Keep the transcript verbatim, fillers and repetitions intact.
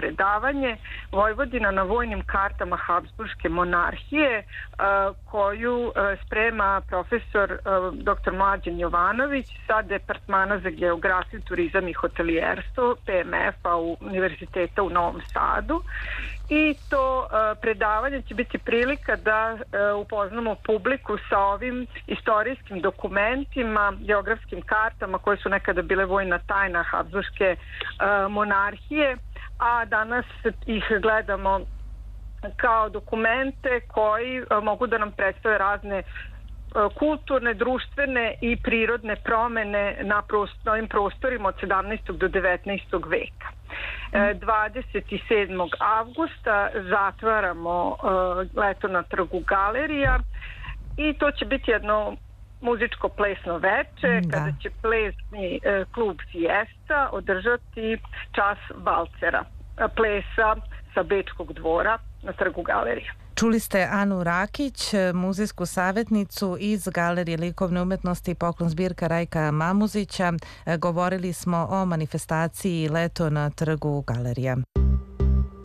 predavanje Vojvodina na vojnim kartama Habsburške monarhije, koju sprema profesor doktor Mlađan Jovanović sa Departmana za geografiju, turizam i hotelijerstvo P M F-a Univerziteta u Novom Sadu. I to predavanje će biti prilika da upoznamo publiku sa ovim istorijskim dokumentima, geografskim kartama koje su nekada bile vojna tajna Habsburške monarhije, a danas ih gledamo kao dokumente koji mogu da nam predstave razne kulturne, društvene i prirodne promene na ovim prostorima od sedamnaestog do devetnaestog veka. dvadeset sedmog avgusta zatvaramo leto na trgu Galerija i to će biti jedno muzičko plesno veče, da. kada će plesni klub Fiesta održati čas valcera, plesa sa Bečkog dvora na trgu Galerija. Čuli ste Anu Rakić, muzejsku savjetnicu iz Galerije likovne umetnosti Poklon zbirka Rajka Mamuzića. Govorili smo o manifestaciji Leto na trgu Galerija.